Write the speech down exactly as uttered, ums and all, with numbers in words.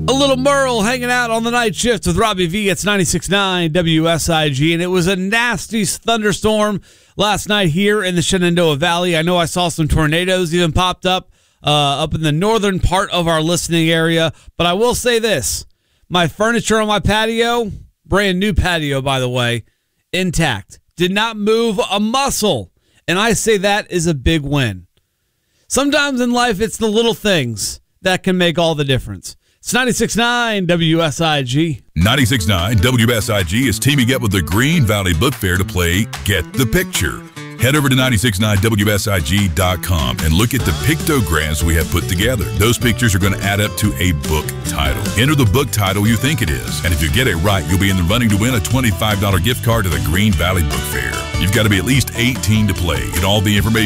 A little Merle hanging out on the night shift with Robbie V. It's ninety-six point nine W S I G, and it was a nasty thunderstorm last night here in the Shenandoah Valley. I know I saw some tornadoes even popped up uh, up in the northern part of our listening area, but I will say this. My furniture on my patio, brand new patio, by the way, intact. Did not move a muscle, and I say that is a big win. Sometimes in life, it's the little things that can make all the difference. It's ninety-six point nine W S I G. ninety-six point nine W S I G is teaming up with the Green Valley Book Fair to play Get the Picture. Head over to ninety-six point nine W S I G dot com and look at the pictograms we have put together. Those pictures are going to add up to a book title. Enter the book title you think it is, and if you get it right, you'll be in the running to win a twenty-five dollars gift card to the Green Valley Book Fair. You've got to be at least eighteen to play. Get all the information